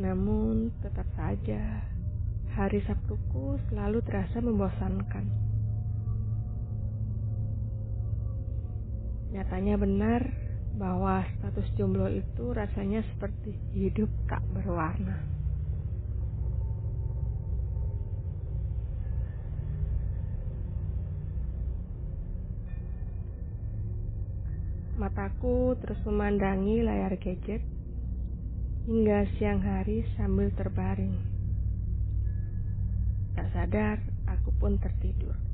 Namun tetap saja, hari Sabtuku selalu terasa membosankan. Nyatanya benar bahwa status jomblo itu rasanya seperti hidup tak berwarna. Mataku terus memandangi layar gadget hingga siang hari sambil terbaring. Tak sadar, aku pun tertidur.